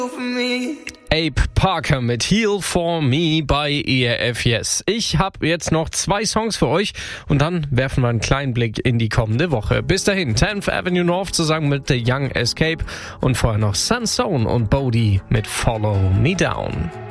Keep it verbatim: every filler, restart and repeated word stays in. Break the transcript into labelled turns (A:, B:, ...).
A: Abe Parker mit Heal For Me bei E R F Yes. Ich habe jetzt noch zwei Songs für euch und dann werfen wir einen kleinen Blick in die kommende Woche. Bis dahin, tenth Avenue North zusammen mit The Young Escape und vorher noch Sansone und Bodhi mit Follow Me Down.